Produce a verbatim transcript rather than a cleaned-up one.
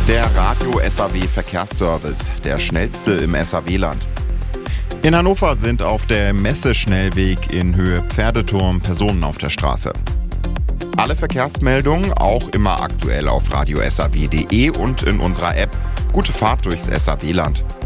Der Radio-S A W-Verkehrsservice, der schnellste im S A W-Land. In Hannover sind auf dem Messeschnellweg in Höhe Pferdeturm Personen auf der Straße. Alle Verkehrsmeldungen auch immer aktuell auf radio s a w punkt d e und in unserer App. Gute Fahrt durchs S A W-Land.